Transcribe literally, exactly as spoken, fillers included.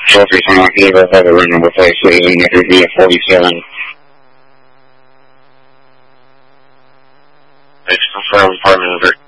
Trophy from my vehicle, have a room number plate, so you need to be a forty-seven. It's confirmed, part number.